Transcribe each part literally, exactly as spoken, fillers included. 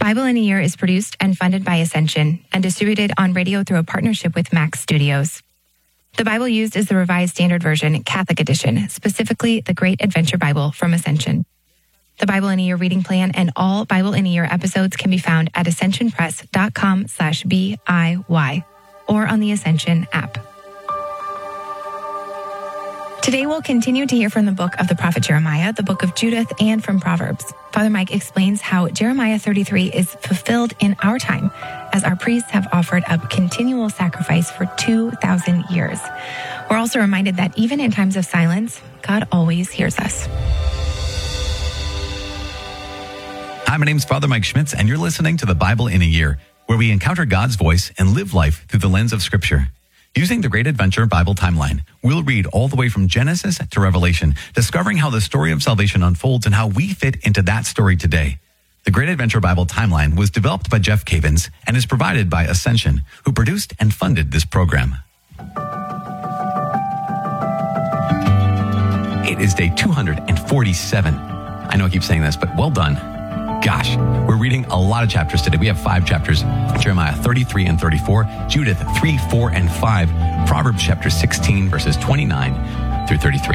Bible in a Year is produced and funded by Ascension and distributed on radio through a partnership with Max Studios. The Bible used is the Revised Standard Version, Catholic Edition, specifically the Great Adventure Bible from Ascension. The Bible in a Year reading plan and all Bible in a Year episodes can be found at ascensionpress.com slash B-I-Y or on the Ascension app. Today we'll continue to hear from the book of the prophet Jeremiah, the book of Judith, and from Proverbs. Father Mike explains how Jeremiah thirty-three is fulfilled in our time as our priests have offered up continual sacrifice for two thousand years. We're also reminded that even in times of silence, God always hears us. Hi, my name is Father Mike Schmitz, and you're listening to the Bible in a Year, where we encounter God's voice and live life through the lens of Scripture. Using the Great Adventure Bible timeline, we'll read all the way from Genesis to Revelation, discovering how the story of salvation unfolds and how we fit into that story today. The Great Adventure Bible timeline was developed by Jeff Cavins and is provided by Ascension, who produced and funded this program. It is day two hundred forty-seven. I know I keep saying this, but well done. Gosh, we're reading a lot of chapters today. We have five chapters, Jeremiah thirty-three and thirty-four, Judith three, four, and five, Proverbs chapter sixteen, verses twenty-nine through thirty-three.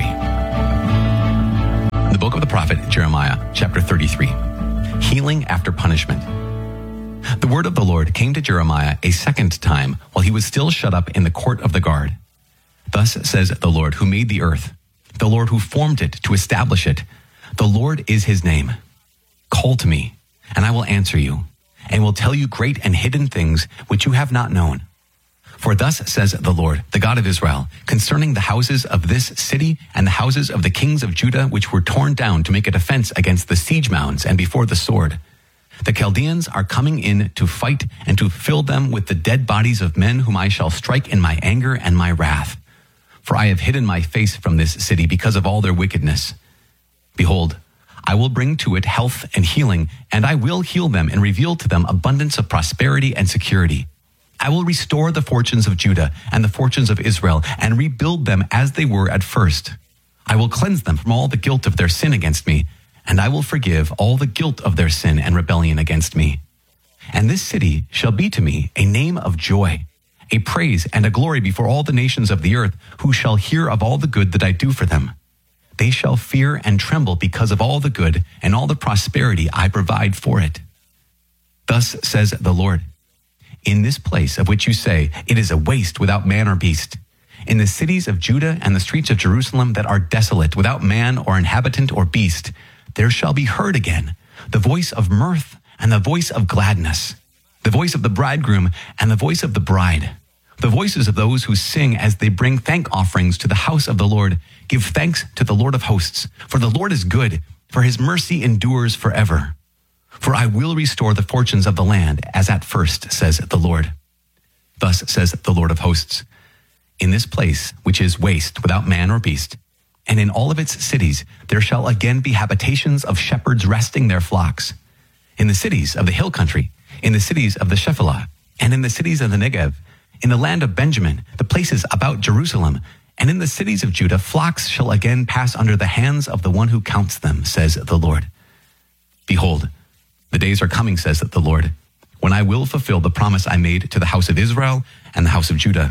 The book of the prophet Jeremiah, chapter thirty-three, healing after punishment. The word of the Lord came to Jeremiah a second time while he was still shut up in the court of the guard. Thus says the Lord who made the earth, the Lord who formed it to establish it. The Lord is his name. Call to me, and I will answer you, and will tell you great and hidden things which you have not known. For thus says the Lord, the God of Israel, concerning the houses of this city and the houses of the kings of Judah, which were torn down to make a defense against the siege mounds and before the sword. The Chaldeans are coming in to fight and to fill them with the dead bodies of men whom I shall strike in my anger and my wrath. For I have hidden my face from this city because of all their wickedness. Behold, I will bring to it health and healing, and I will heal them and reveal to them abundance of prosperity and security. I will restore the fortunes of Judah and the fortunes of Israel and rebuild them as they were at first. I will cleanse them from all the guilt of their sin against me, and I will forgive all the guilt of their sin and rebellion against me. And this city shall be to me a name of joy, a praise and a glory before all the nations of the earth, who shall hear of all the good that I do for them. They shall fear and tremble because of all the good and all the prosperity I provide for it. Thus says the Lord, in this place of which you say, it is a waste without man or beast, in the cities of Judah and the streets of Jerusalem that are desolate without man or inhabitant or beast, there shall be heard again the voice of mirth and the voice of gladness, the voice of the bridegroom and the voice of the bride, the voices of those who sing as they bring thank offerings to the house of the Lord. Give thanks to the Lord of hosts, for the Lord is good, for his mercy endures forever. For I will restore the fortunes of the land as at first, says the Lord. Thus says the Lord of hosts, in this place, which is waste without man or beast, and in all of its cities, there shall again be habitations of shepherds resting their flocks. In the cities of the hill country, in the cities of the Shephelah, and in the cities of the Negev, in the land of Benjamin, the places about Jerusalem, and in the cities of Judah, flocks shall again pass under the hands of the one who counts them, says the Lord. Behold, the days are coming, says the Lord, when I will fulfill the promise I made to the house of Israel and the house of Judah.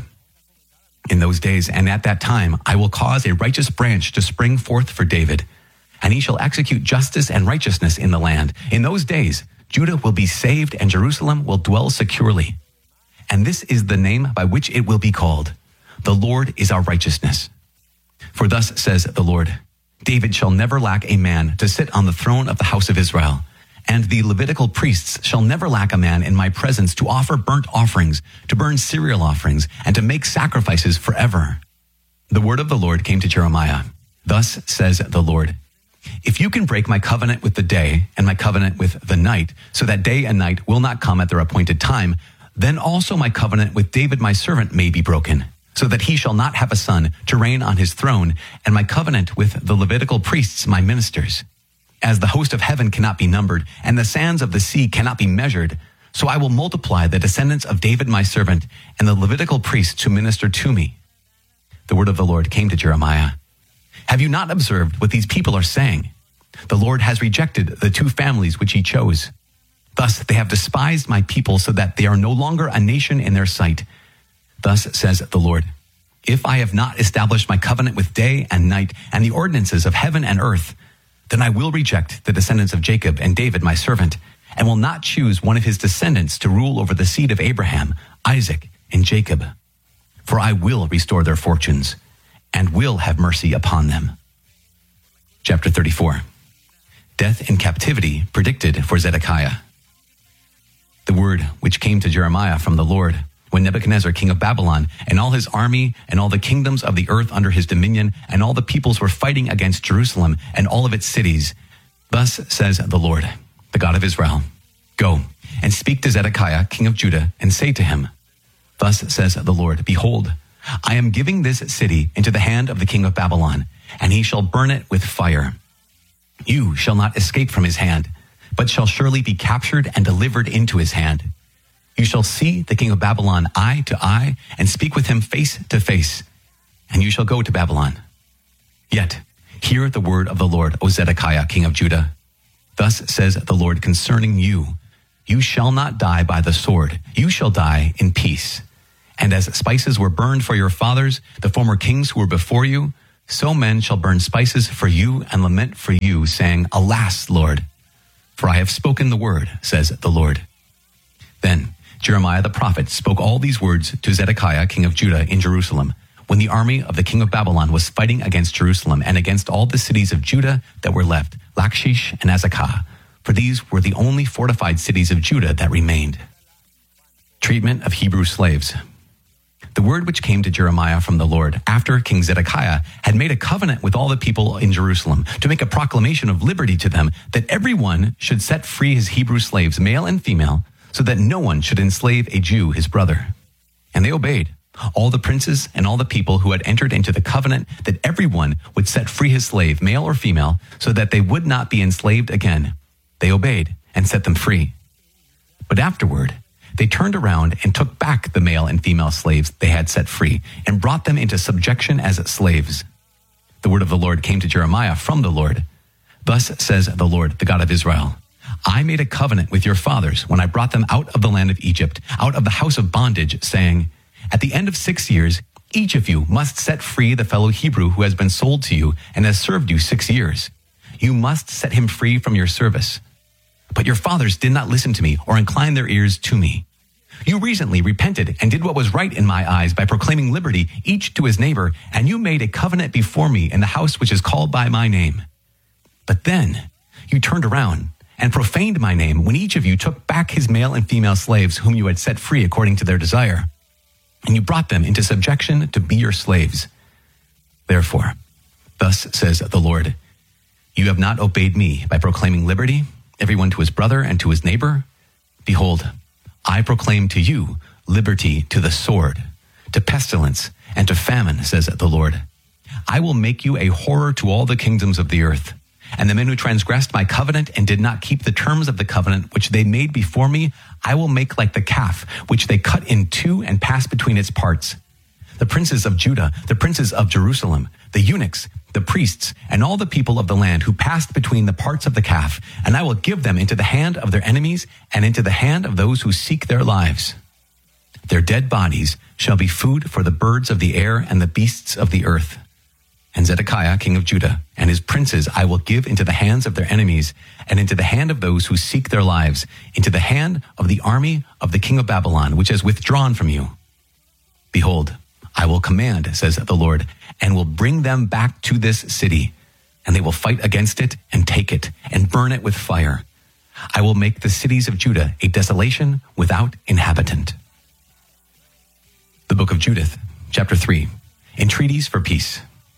In those days and at that time, I will cause a righteous branch to spring forth for David, and he shall execute justice and righteousness in the land. In those days, Judah will be saved and Jerusalem will dwell securely. And this is the name by which it will be called. The Lord is our righteousness. For thus says the Lord, David shall never lack a man to sit on the throne of the house of Israel, and the Levitical priests shall never lack a man in my presence to offer burnt offerings, to burn cereal offerings, and to make sacrifices forever. The word of the Lord came to Jeremiah. Thus says the Lord, if you can break my covenant with the day and my covenant with the night, so that day and night will not come at their appointed time, then also my covenant with David my servant may be broken, so that he shall not have a son to reign on his throne, and my covenant with the Levitical priests, my ministers. As the host of heaven cannot be numbered, and the sands of the sea cannot be measured, so I will multiply the descendants of David my servant, and the Levitical priests who minister to me. The word of the Lord came to Jeremiah. Have you not observed what these people are saying? The Lord has rejected the two families which he chose. Thus they have despised my people so that they are no longer a nation in their sight. Thus says the Lord, if I have not established my covenant with day and night and the ordinances of heaven and earth, then I will reject the descendants of Jacob and David my servant, and will not choose one of his descendants to rule over the seed of Abraham, Isaac, and Jacob. For I will restore their fortunes and will have mercy upon them. Chapter thirty-four. Death in captivity predicted for Zedekiah. The word which came to Jeremiah from the Lord, when Nebuchadnezzar, king of Babylon, and all his army, and all the kingdoms of the earth under his dominion, and all the peoples were fighting against Jerusalem and all of its cities. Thus says the Lord, the God of Israel, go and speak to Zedekiah, king of Judah, and say to him, thus says the Lord, behold, I am giving this city into the hand of the king of Babylon, and he shall burn it with fire. You shall not escape from his hand, but shall surely be captured and delivered into his hand. You shall see the king of Babylon eye to eye, and speak with him face to face, and you shall go to Babylon. Yet hear the word of the Lord, O Zedekiah, king of Judah. Thus says the Lord concerning you, you shall not die by the sword, you shall die in peace. And as spices were burned for your fathers, the former kings who were before you, so men shall burn spices for you and lament for you, saying, alas, Lord, for I have spoken the word, says the Lord. Then Jeremiah the prophet spoke all these words to Zedekiah, king of Judah, in Jerusalem, when the army of the king of Babylon was fighting against Jerusalem and against all the cities of Judah that were left, Lachish and Azekah, for these were the only fortified cities of Judah that remained. Treatment of Hebrew slaves. The word which came to Jeremiah from the Lord after King Zedekiah had made a covenant with all the people in Jerusalem to make a proclamation of liberty to them, that everyone should set free his Hebrew slaves, male and female, so that no one should enslave a Jew, his brother. And they obeyed. All the princes and all the people who had entered into the covenant that everyone would set free his slave, male or female, so that they would not be enslaved again. They obeyed and set them free. But afterward, they turned around and took back the male and female slaves they had set free and brought them into subjection as slaves. The word of the Lord came to Jeremiah from the Lord. Thus says the Lord, the God of Israel, I made a covenant with your fathers when I brought them out of the land of Egypt, out of the house of bondage, saying, at the end of six years, each of you must set free the fellow Hebrew who has been sold to you and has served you six years. You must set him free from your service. But your fathers did not listen to me or incline their ears to me. You recently repented and did what was right in my eyes by proclaiming liberty, each to his neighbor, and you made a covenant before me in the house which is called by my name. But then you turned around and profaned my name when each of you took back his male and female slaves whom you had set free according to their desire, and you brought them into subjection to be your slaves. Therefore, thus says the Lord, you have not obeyed me by proclaiming liberty, everyone to his brother and to his neighbor. Behold, I proclaim to you liberty to the sword, to pestilence, and to famine, says the Lord. I will make you a horror to all the kingdoms of the earth. And the men who transgressed my covenant and did not keep the terms of the covenant which they made before me, I will make like the calf, which they cut in two and pass between its parts. The princes of Judah, the princes of Jerusalem, the eunuchs, the priests, and all the people of the land who passed between the parts of the calf, and I will give them into the hand of their enemies and into the hand of those who seek their lives. Their dead bodies shall be food for the birds of the air and the beasts of the earth. And Zedekiah, king of Judah, and his princes I will give into the hands of their enemies, and into the hand of those who seek their lives, into the hand of the army of the king of Babylon, which has withdrawn from you. Behold, I will command, says the Lord, and will bring them back to this city, and they will fight against it and take it and burn it with fire. I will make the cities of Judah a desolation without inhabitant. The book of Judith, chapter three, entreaties for peace.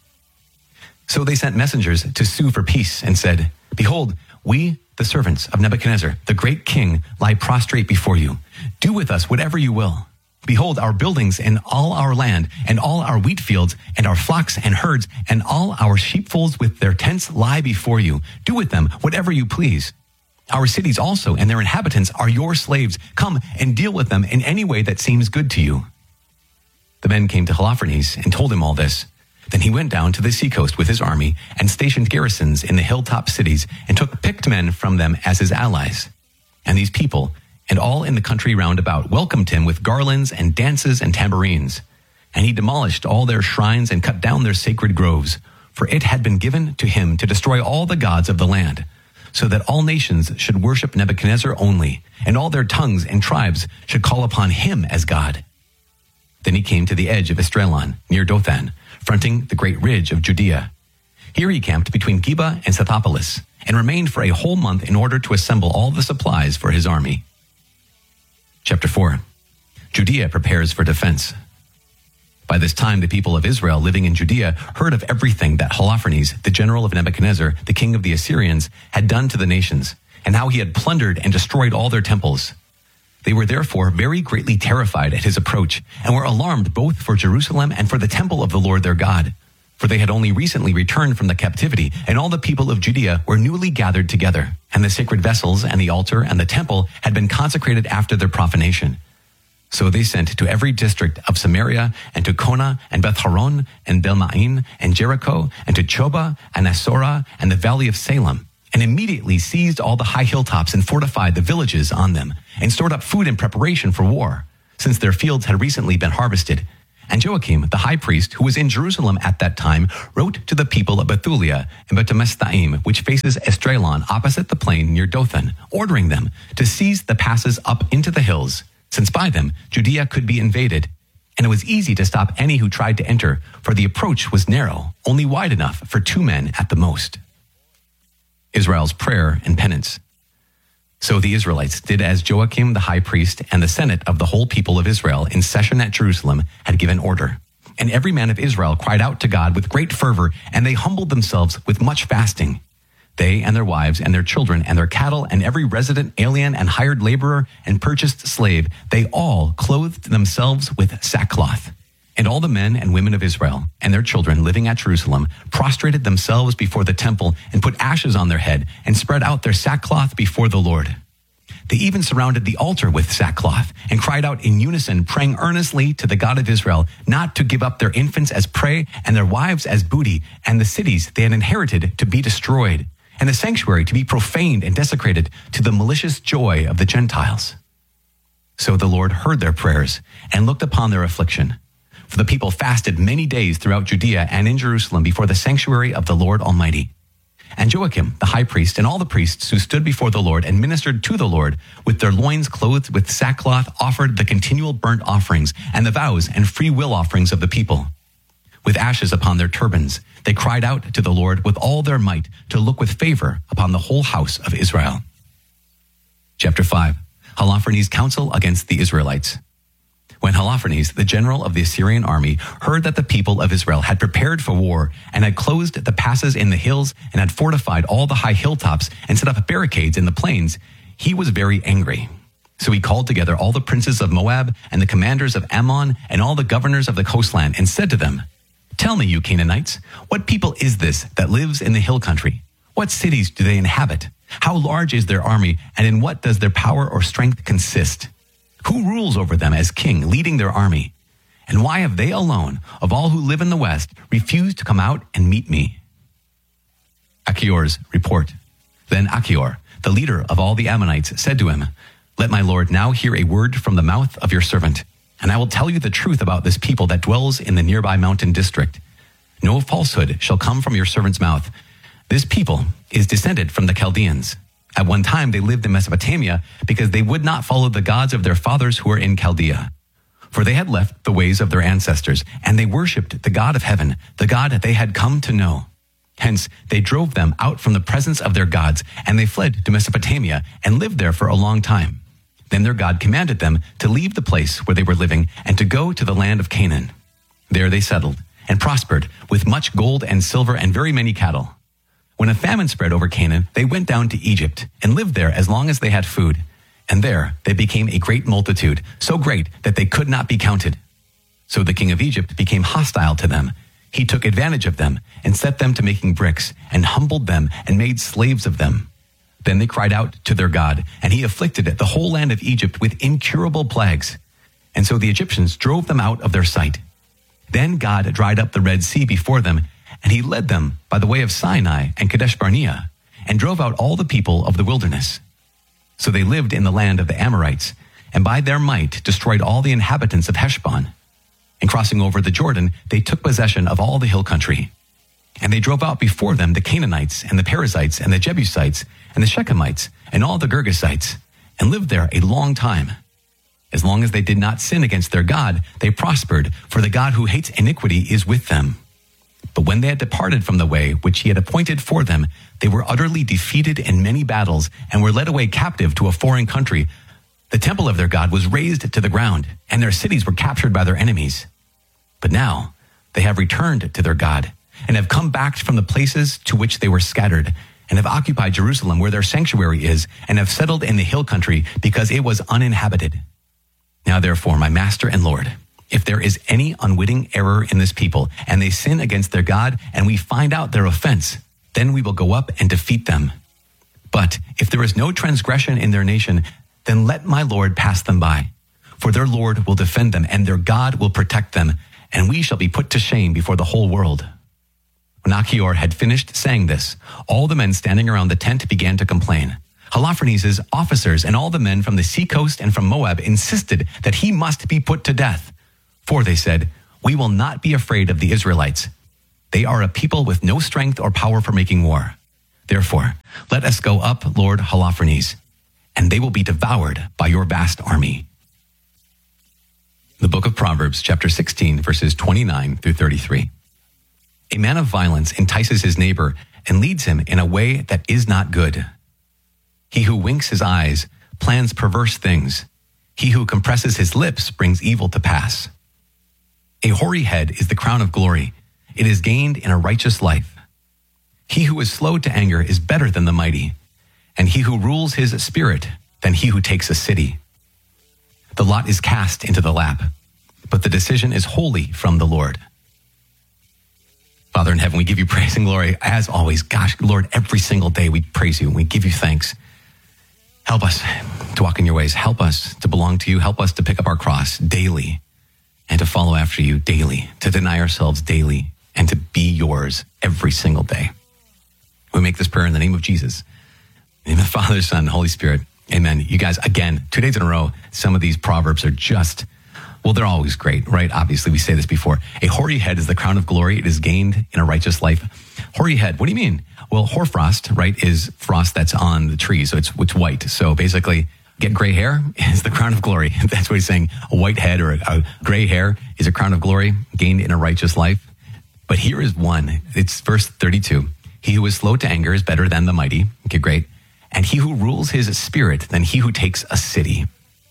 So they sent messengers to sue for peace and said, behold, we, the servants of Nebuchadnezzar, the great king, lie prostrate before you. Do with us whatever you will. Behold, our buildings and all our land and all our wheat fields and our flocks and herds and all our sheepfolds with their tents lie before you. Do with them whatever you please. Our cities also and their inhabitants are your slaves. Come and deal with them in any way that seems good to you. The men came to Holofernes and told him all this. Then he went down to the seacoast with his army and stationed garrisons in the hilltop cities and took picked men from them as his allies. And these people, and all in the country round about, welcomed him with garlands and dances and tambourines. And he demolished all their shrines and cut down their sacred groves, for it had been given to him to destroy all the gods of the land, so that all nations should worship Nebuchadnezzar only, and all their tongues and tribes should call upon him as God. Then he came to the edge of Esdraelon, near Dothan, fronting the great ridge of Judea. Here he camped between Geba and Scythopolis, and remained for a whole month in order to assemble all the supplies for his army. Chapter four. Judea prepares for defense. By this time, the people of Israel living in Judea heard of everything that Holofernes, the general of Nebuchadnezzar, the king of the Assyrians, had done to the nations, and how he had plundered and destroyed all their temples. They were therefore very greatly terrified at his approach, and were alarmed both for Jerusalem and for the temple of the Lord their God. For they had only recently returned from the captivity, and all the people of Judea were newly gathered together, and the sacred vessels and the altar and the temple had been consecrated after their profanation. So they sent to every district of Samaria, and to Kona, and Beth-horon, and Belmain, and Jericho, and to Choba, and Assorah, and the valley of Salem, and immediately seized all the high hilltops and fortified the villages on them, and stored up food in preparation for war, since their fields had recently been harvested. And Joachim, the high priest, who was in Jerusalem at that time, wrote to the people of Bethulia and Bethmestaim, which faces Esdraelon, opposite the plain near Dothan, ordering them to seize the passes up into the hills, since by them Judea could be invaded, and it was easy to stop any who tried to enter, for the approach was narrow, only wide enough for two men at the most. Israel's prayer and penance. So the Israelites did as Joachim the high priest and the senate of the whole people of Israel in session at Jerusalem had given order. And every man of Israel cried out to God with great fervor, and they humbled themselves with much fasting. They and their wives and their children and their cattle and every resident alien and hired laborer and purchased slave, they all clothed themselves with sackcloth. And all the men and women of Israel and their children living at Jerusalem prostrated themselves before the temple and put ashes on their head and spread out their sackcloth before the Lord. They even surrounded the altar with sackcloth and cried out in unison, praying earnestly to the God of Israel not to give up their infants as prey and their wives as booty, and the cities they had inherited to be destroyed, and the sanctuary to be profaned and desecrated to the malicious joy of the Gentiles. So the Lord heard their prayers and looked upon their affliction. For the people fasted many days throughout Judea and in Jerusalem before the sanctuary of the Lord Almighty. And Joachim, the high priest, and all the priests who stood before the Lord and ministered to the Lord with their loins clothed with sackcloth offered the continual burnt offerings and the vows and free will offerings of the people. With ashes upon their turbans, they cried out to the Lord with all their might to look with favor upon the whole house of Israel. Chapter five. Holofernes' counsel against the Israelites. When Holofernes, the general of the Assyrian army, heard that the people of Israel had prepared for war and had closed the passes in the hills and had fortified all the high hilltops and set up barricades in the plains, he was very angry. So he called together all the princes of Moab and the commanders of Ammon and all the governors of the coastland and said to them, "Tell me, you Canaanites, what people is this that lives in the hill country? What cities do they inhabit? How large is their army, and in what does their power or strength consist? Who rules over them as king, leading their army? And why have they alone, of all who live in the west, refused to come out and meet me?" Achior's report. Then Achior, the leader of all the Ammonites, said to him, "Let my lord now hear a word from the mouth of your servant, and I will tell you the truth about this people that dwells in the nearby mountain district. No falsehood shall come from your servant's mouth. This people is descended from the Chaldeans. At one time they lived in Mesopotamia because they would not follow the gods of their fathers who were in Chaldea. For they had left the ways of their ancestors, and they worshipped the God of heaven, the God they had come to know. Hence they drove them out from the presence of their gods, and they fled to Mesopotamia and lived there for a long time. Then their God commanded them to leave the place where they were living and to go to the land of Canaan. There they settled and prospered with much gold and silver and very many cattle. When a famine spread over Canaan, they went down to Egypt and lived there as long as they had food. And there they became a great multitude, so great that they could not be counted. So the king of Egypt became hostile to them. He took advantage of them and set them to making bricks and humbled them and made slaves of them. Then they cried out to their God, and he afflicted the whole land of Egypt with incurable plagues. And so the Egyptians drove them out of their sight. Then God dried up the Red Sea before them, and he led them by the way of Sinai and Kadesh Barnea, and drove out all the people of the wilderness. So they lived in the land of the Amorites, and by their might destroyed all the inhabitants of Heshbon. And crossing over the Jordan, they took possession of all the hill country. And they drove out before them the Canaanites and the Perizzites and the Jebusites and the Shechemites and all the Girgasites, and lived there a long time. As long as they did not sin against their God, they prospered, for the God who hates iniquity is with them. But when they had departed from the way which he had appointed for them, they were utterly defeated in many battles and were led away captive to a foreign country. The temple of their God was razed to the ground, and their cities were captured by their enemies. But now they have returned to their God, and have come back from the places to which they were scattered, and have occupied Jerusalem where their sanctuary is, and have settled in the hill country because it was uninhabited. Now therefore, my master and Lord, if there is any unwitting error in this people, and they sin against their God, and we find out their offense, then we will go up and defeat them. But if there is no transgression in their nation, then let my Lord pass them by. For their Lord will defend them, and their God will protect them, and we shall be put to shame before the whole world. When Achior had finished saying this, all the men standing around the tent began to complain. Holofernes' officers and all the men from the seacoast and from Moab insisted that he must be put to death. For they said, we will not be afraid of the Israelites. They are a people with no strength or power for making war. Therefore, let us go up, Lord Holofernes, and they will be devoured by your vast army. The book of Proverbs, chapter sixteen, verses twenty-nine through thirty-three. A man of violence entices his neighbor and leads him in a way that is not good. He who winks his eyes plans perverse things. He who compresses his lips brings evil to pass. A hoary head is the crown of glory. It is gained in a righteous life. He who is slow to anger is better than the mighty, and he who rules his spirit than he who takes a city. The lot is cast into the lap, but the decision is wholly from the Lord. Father in heaven, we give you praise and glory. As always, gosh, Lord, every single day we praise you and we give you thanks. Help us to walk in your ways. Help us to belong to you. Help us to pick up our cross daily and to follow after you daily, to deny ourselves daily and to be yours every single day. We make this prayer in the name of Jesus. In the name of the Father, Son, and Holy Spirit. Amen. You guys, again, two days in a row, some of these proverbs are just, well, they're always great, right? Obviously, we say this before. A hoary head is the crown of glory. It is gained in a righteous life. Hoary head, what do you mean? Well, hoarfrost, right, is frost that's on the tree, so it's it's white. So basically, get gray hair is the crown of glory. That's what he's saying. A white head or a, a gray hair is a crown of glory gained in a righteous life. But here is one. It's verse thirty-two. He who is slow to anger is better than the mighty. Okay, great. And he who rules his spirit than he who takes a city.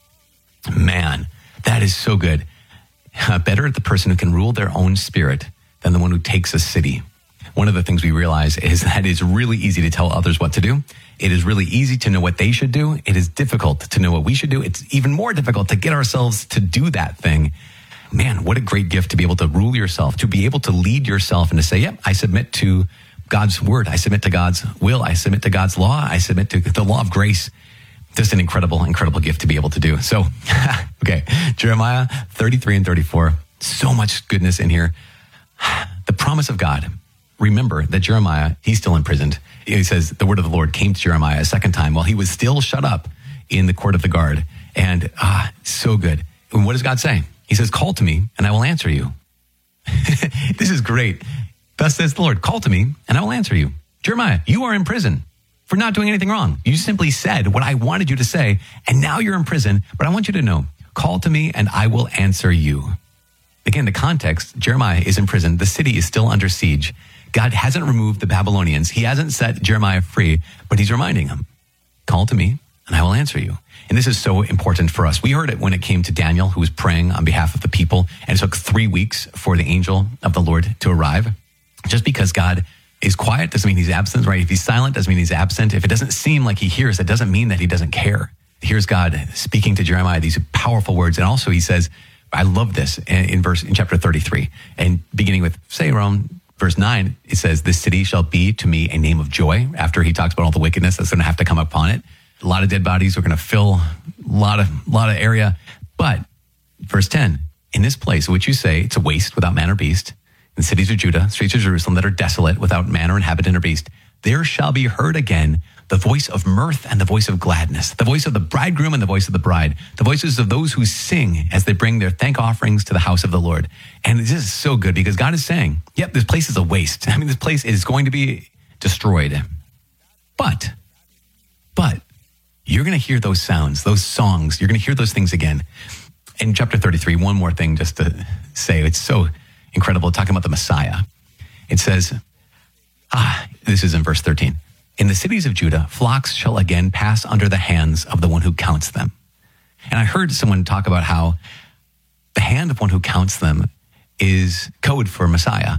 Man, that is so good. Uh, better the person who can rule their own spirit than the one who takes a city. One of the things we realize is that it's really easy to tell others what to do. It is really easy to know what they should do. It is difficult to know what we should do. It's even more difficult to get ourselves to do that thing. Man, what a great gift to be able to rule yourself, to be able to lead yourself and to say, yep, I submit to God's word. I submit to God's will. I submit to God's law. I submit to the law of grace. Just an incredible, incredible gift to be able to do. So, okay, Jeremiah thirty-three and thirty-four. So much goodness in here. The promise of God. Remember that Jeremiah, he's still imprisoned. He says the word of the Lord came to Jeremiah a second time while he was still shut up in the court of the guard. And ah, so good. And what does God say? He says, call to me and I will answer you. This is great. Thus says the Lord, call to me and I will answer you. Jeremiah, you are in prison for not doing anything wrong. You simply said what I wanted you to say, and now you're in prison. But I want you to know, call to me and I will answer you. Again, the context, Jeremiah is in prison. The city is still under siege. God hasn't removed the Babylonians. He hasn't set Jeremiah free, but he's reminding him, call to me and I will answer you. And this is so important for us. We heard it when it came to Daniel, who was praying on behalf of the people, and it took three weeks for the angel of the Lord to arrive. Just because God is quiet doesn't mean he's absent, right? If he's silent doesn't mean he's absent. If it doesn't seem like he hears, that doesn't mean that he doesn't care. Here's God speaking to Jeremiah these powerful words. And also he says, I love this in verse in chapter thirty-three, and beginning with, say, around verse nine, it says, this city shall be to me a name of joy. After he talks about all the wickedness that's going to have to come upon it. A lot of dead bodies are going to fill a lot of, lot of area. But verse ten, in this place, which you say, it's a waste without man or beast, in the cities of Judah, streets of Jerusalem that are desolate without man or inhabitant or beast, there shall be heard again the voice of mirth and the voice of gladness, the voice of the bridegroom and the voice of the bride, the voices of those who sing as they bring their thank offerings to the house of the Lord. And this is so good because God is saying, yep, this place is a waste. I mean, this place is going to be destroyed. But, but you're going to hear those sounds, those songs. You're going to hear those things again. In chapter thirty-three, one more thing just to say, it's so incredible, talking about the Messiah. It says, ah, this is in verse thirteen. In the cities of Judah, flocks shall again pass under the hands of the one who counts them. And I heard someone talk about how the hand of one who counts them is code for Messiah.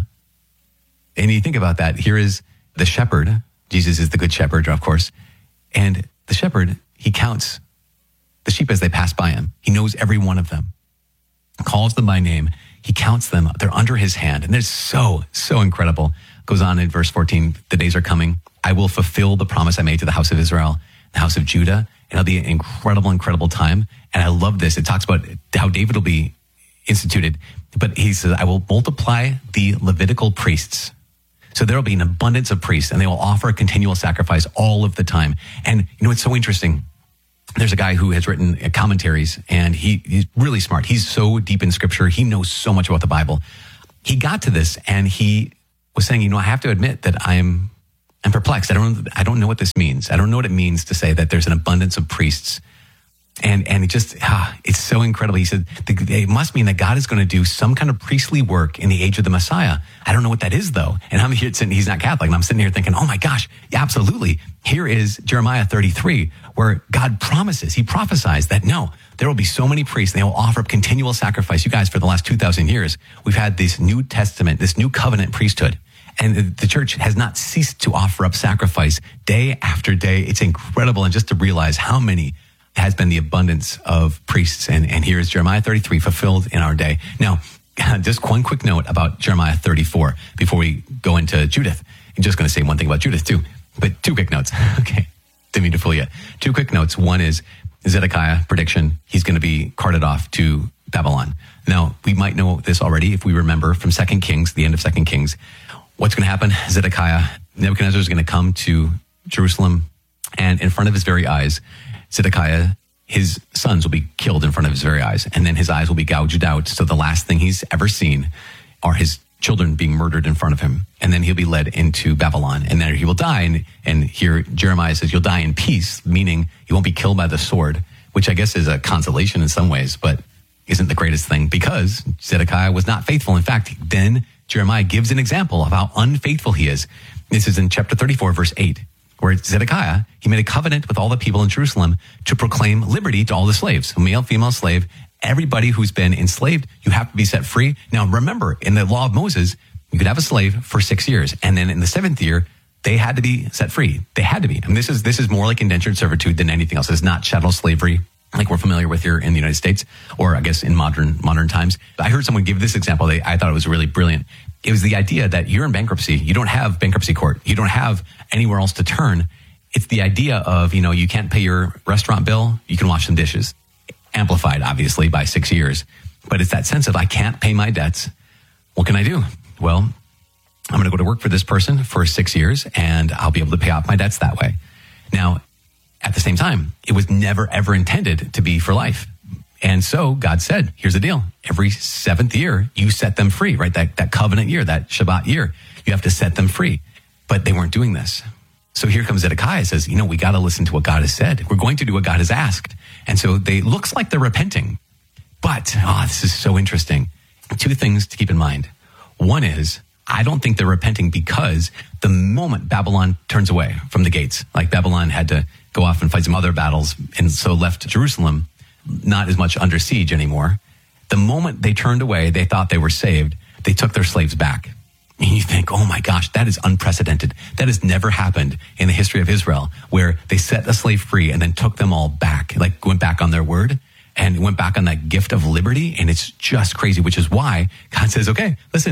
And you think about that. Here is the shepherd. Jesus is the good shepherd, of course. And the shepherd, he counts the sheep as they pass by him. He knows every one of them, calls them by name. He counts them. They're under his hand. And it's so, so incredible. Goes on in verse fourteen, the days are coming. I will fulfill the promise I made to the house of Israel, the house of Judah. And it'll be an incredible, incredible time. And I love this. It talks about how David will be instituted. But he says, I will multiply the Levitical priests. So there will be an abundance of priests, and they will offer a continual sacrifice all of the time. And you know, it's so interesting. There's a guy who has written commentaries, and he, he's really smart. He's so deep in scripture. He knows so much about the Bible. He got to this, and he was saying, you know, I have to admit that I'm, I'm perplexed. I don't, I don't know what this means. I don't know what it means to say that there's an abundance of priests. And, and it just, ah, it's so incredible. He said, it must mean that God is going to do some kind of priestly work in the age of the Messiah. I don't know what that is, though. And I'm here sitting, he's not Catholic, and I'm sitting here thinking, oh my gosh, yeah, absolutely. Here is Jeremiah thirty-three, where God promises, he prophesies that no, there will be so many priests, and they will offer up continual sacrifice. You guys, for the last two thousand years, we've had this New Testament, this new covenant priesthood. And the church has not ceased to offer up sacrifice day after day. It's incredible. And just to realize how many has been the abundance of priests. And, and here is Jeremiah thirty-three fulfilled in our day. Now, just one quick note about Jeremiah thirty-four before we go into Judith. I'm just going to say one thing about Judith too, but two quick notes. Okay. Didn't mean to fool you. Two quick notes. One is Zedekiah prediction. He's going to be carted off to Babylon. Now, we might know this already if we remember from Second Kings, the end of Second Kings. What's going to happen? Zedekiah, Nebuchadnezzar is going to come to Jerusalem, and in front of his very eyes, Zedekiah, his sons will be killed in front of his very eyes, and then his eyes will be gouged out. So the last thing he's ever seen are his children being murdered in front of him. And then he'll be led into Babylon, and there he will die. And, and here Jeremiah says, you'll die in peace, meaning you won't be killed by the sword, which I guess is a consolation in some ways, but isn't the greatest thing because Zedekiah was not faithful. In fact, then Jeremiah gives an example of how unfaithful he is. This is in chapter thirty-four, verse eight. Where Zedekiah, he made a covenant with all the people in Jerusalem to proclaim liberty to all the slaves, male, female slave, everybody who's been enslaved, you have to be set free. Now, remember, in the law of Moses, you could have a slave for six years. And then in the seventh year, they had to be set free. They had to be. And this is, this is more like indentured servitude than anything else. It's not chattel slavery like we're familiar with here in the United States, or I guess in modern, modern times. I heard someone give this example. They, I thought it was really brilliant. It was the idea that you're in bankruptcy. You don't have bankruptcy court. You don't have anywhere else to turn. It's the idea of, you know, you can't pay your restaurant bill. You can wash some dishes. Amplified, obviously, by six years. But it's that sense of, I can't pay my debts. What can I do? Well, I'm going to go to work for this person for six years and I'll be able to pay off my debts that way. Now, at the same time, it was never, ever intended to be for life. And so God said, here's the deal. Every seventh year, you set them free, right? That, that covenant year, that Shabbat year, you have to set them free. But they weren't doing this. So here comes Zedekiah, says, you know, we got to listen to what God has said. We're going to do what God has asked. And so they looks like they're repenting. But, oh, this is so interesting. Two things to keep in mind. One is, I don't think they're repenting because the moment Babylon turns away from the gates, like Babylon had to go off and fight some other battles, and so left Jerusalem not as much under siege anymore. The moment they turned away, they thought they were saved. They took their slaves back. And you think, oh my gosh, that is unprecedented. That has never happened in the history of Israel, where they set a slave free and then took them all back, like went back on their word and went back on that gift of liberty. And it's just crazy, which is why God says, okay, listen,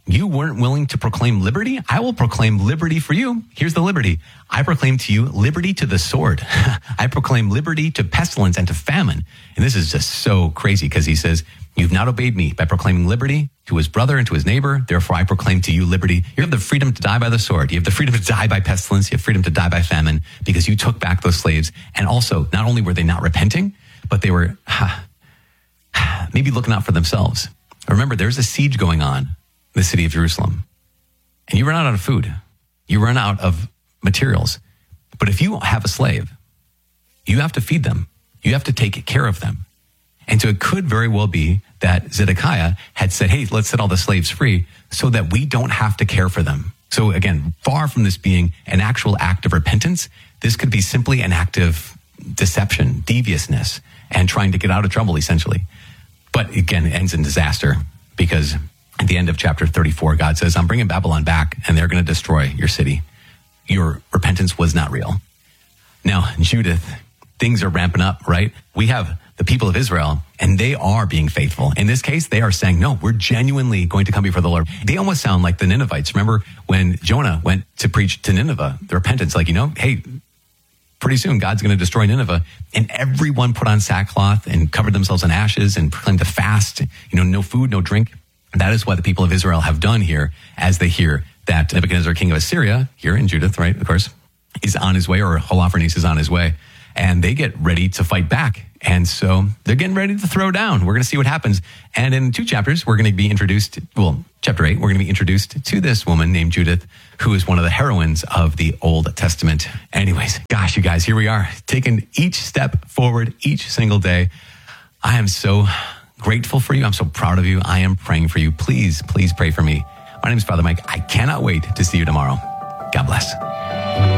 You weren't willing to proclaim liberty? I will proclaim liberty for you. Here's the liberty. I proclaim to you liberty to the sword. I proclaim liberty to pestilence and to famine. And this is just so crazy because he says, you've not obeyed me by proclaiming liberty to his brother and to his neighbor. Therefore, I proclaim to you liberty. You have the freedom to die by the sword. You have the freedom to die by pestilence. You have freedom to die by famine because you took back those slaves. And also, not only were they not repenting, but they were maybe looking out for themselves. Remember, there's a siege going on in the city of Jerusalem. And you run out of food. You run out of materials. But if you have a slave, you have to feed them. You have to take care of them. And so it could very well be that Zedekiah had said, hey, let's set all the slaves free so that we don't have to care for them. So again, far from this being an actual act of repentance, this could be simply an act of deception, deviousness, and trying to get out of trouble, essentially. But again, it ends in disaster because at the end of chapter thirty-four, God says, I'm bringing Babylon back and they're going to destroy your city. Your repentance was not real. Now, Judith, things are ramping up, right? We have the people of Israel and they are being faithful. In this case, they are saying, no, we're genuinely going to come before the Lord. They almost sound like the Ninevites. Remember when Jonah went to preach to Nineveh, the repentance, like, you know, hey, pretty soon God's going to destroy Nineveh. And everyone put on sackcloth and covered themselves in ashes and proclaimed a fast, you know, no food, no drink. That is what the people of Israel have done here as they hear that Nebuchadnezzar, king of Assyria, here in Judith, right, of course, is on his way, or Holofernes is on his way. And they get ready to fight back. And so they're getting ready to throw down. We're going to see what happens. And in two chapters, we're going to be introduced, well, chapter eight, we're going to be introduced to this woman named Judith, who is one of the heroines of the Old Testament. Anyways, gosh, you guys, here we are, taking each step forward each single day. I am so grateful for you. I'm so proud of you. I am praying for you. Please, please pray for me. My name is Father Mike. I cannot wait to see you tomorrow. God bless.